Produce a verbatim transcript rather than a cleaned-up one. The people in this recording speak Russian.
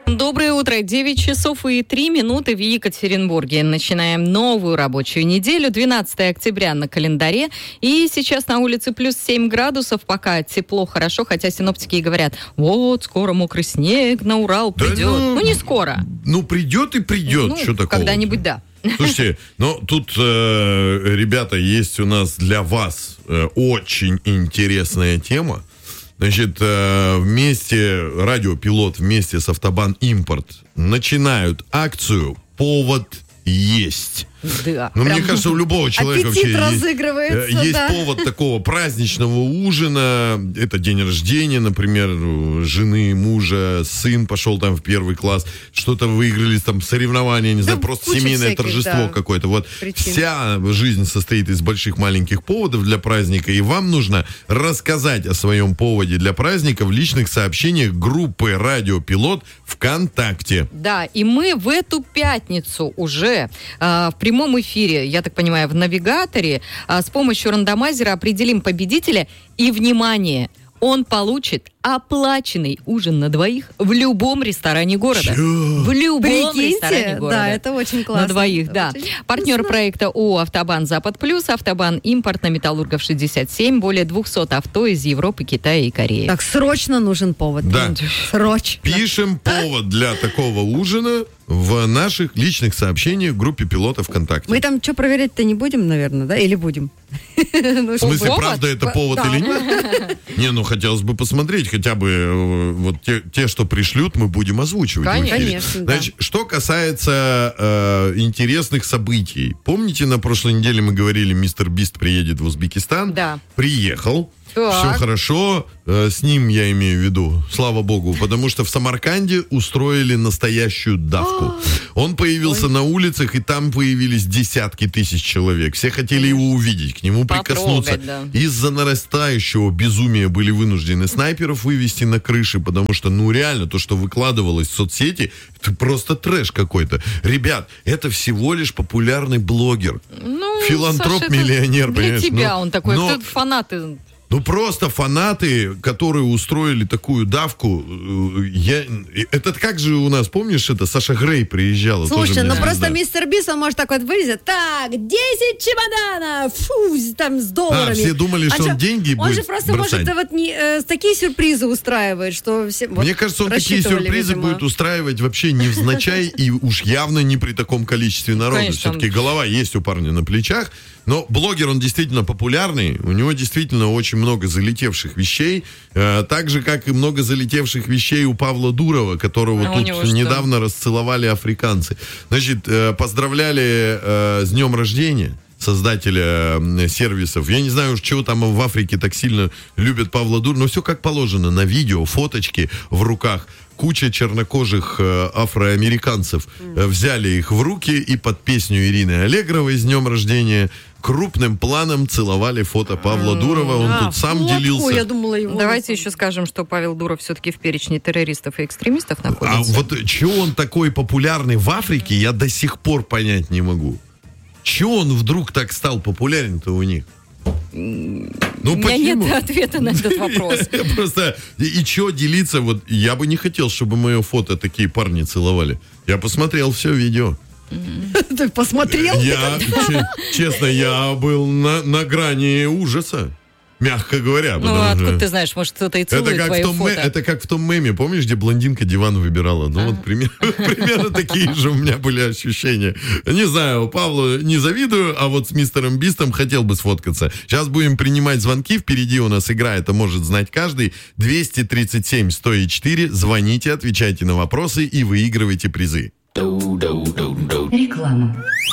Доброе утро. девять часов и три минуты в Екатеринбурге. Начинаем новую рабочую неделю. двенадцатое октября на календаре. И сейчас на улице плюс семь градусов. Пока тепло, хорошо. Хотя синоптики и говорят, вот, скоро мокрый снег на Урал придет. Да, ну, ну, не скоро. Ну, придет и придет. Ну, что такого? Когда-нибудь, да. Слушайте, ну тут, э, ребята, есть у нас для вас э, очень интересная тема. Значит, вместе, радиопилот вместе с Автобан Импорт начинают акцию «Повод есть». Да. Ну, мне кажется, у любого человека аппетит вообще разыгрывается, есть, есть да. повод такого праздничного ужина. Это день рождения, например, жены, мужа, сын пошел там в первый класс, что-то выиграли, там соревнования, не знаю, да, просто семейное всяких, торжество да, какое-то. Вот причин. Вся жизнь состоит из больших маленьких поводов для праздника, и вам нужно рассказать о своем поводе для праздника в личных сообщениях группы «Радиопилот» ВКонтакте. Да, и мы в эту пятницу уже э, в прямом эфире, я так понимаю, в навигаторе, э, с помощью рандомайзера определим победителя. И, внимание, он получит оплаченный ужин на двоих в любом ресторане города. Чё? В любом Прикиньте, ресторане города. да, это очень классно. На двоих, Это да. очень Партнер вкусно. проекта ООО «Автобан Запад Плюс», «Автобан Импорт» на Металлургов шестьдесят семь, более двести авто из Европы, Китая и Кореи. Так, срочно нужен повод. Да. Срочно. Пишем повод для такого ужина в наших личных сообщениях в группе «Пилота» ВКонтакте. Мы там что проверять-то не будем, наверное, да? Или будем? В смысле, Повод? правда это повод Да. или нет? Не, ну хотелось бы посмотреть, хотя бы э, вот те, те, что пришлют, мы будем озвучивать. Конечно. в эфире. Конечно, да. Значит, что касается э, интересных событий. Помните, на прошлой неделе мы говорили, мистер Бист приедет в Узбекистан? Да. Приехал. Так. Все хорошо. Э, с ним я имею в виду, слава богу, потому что в Самарканде устроили настоящую давку. Он появился на улицах, и там появились десятки тысяч человек. Все хотели его увидеть, к нему Потрогать, прикоснуться. да. Из-за нарастающего безумия были вынуждены снайперов вывести на крыши, потому что, ну, реально, то, что выкладывалось в соцсети, это просто трэш какой-то. Ребят, это всего лишь популярный блогер. Ну, Филантроп-миллионер, Саша, это понимаешь? Для тебя Но- он такой. но- Тут фанаты. Ну, просто фанаты, которые устроили такую давку, э, я... Это как же у нас, помнишь, это Саша Грей приезжала? Слушай, тоже ну мне просто звезда. мистер Бис, он может так вот вылезет. Так, десять чемоданов, фу, там с долларами. А, все думали, что он же- деньги Он будет же просто бросать. может вот не, э, такие сюрпризы устраивает, что все вот Мне кажется, он такие рассчитывали, сюрпризы видимо. будет устраивать вообще невзначай и уж явно не при таком количестве народа. Конечно. Все-таки голова есть у парня на плечах. Но блогер, он действительно популярный. У него действительно очень много залетевших вещей. Э, так же, как и много залетевших вещей у Павла Дурова, которого А у тут него что? недавно расцеловали африканцы. Значит, э, поздравляли э, с днем рождения создателя э, сервисов. Я не знаю уж, чего там в Африке так сильно любят Павла Дурова, но все как положено. На видео, фоточки в руках. Куча чернокожих э, афроамериканцев э, взяли их в руки и под песню Ирины Аллегровой с днем рождения крупным планом целовали фото Павла Дурова. Он А, тут сам фотку, делился. я думала, его. Давайте еще скажем, что Павел Дуров все-таки в перечне террористов и экстремистов А находится. вот чего он такой популярный в Африке, я до сих пор понять не могу. Чего он вдруг так стал популярен-то у них? Ну, У меня почему? нет ответа на этот вопрос. Просто, и, и что делиться, вот я бы не хотел, чтобы мое фото такие парни целовали. Я посмотрел все видео. Ты посмотрел? Я, че- честно, я был на, на грани ужаса, мягко говоря. Ну, потому откуда что ты знаешь, может, кто-то и это целует как, в твое том ме- фото. это как в том меме, помнишь, где блондинка диван выбирала? Ну, вот примерно, примерно такие же у меня были ощущения. Не знаю, Павлу не завидую, а вот с мистером Бистом хотел бы сфоткаться. Сейчас будем принимать звонки, впереди у нас игра, это может знать каждый. двести тридцать семь сто четыре, звоните, отвечайте на вопросы и выигрывайте призы. Реклама.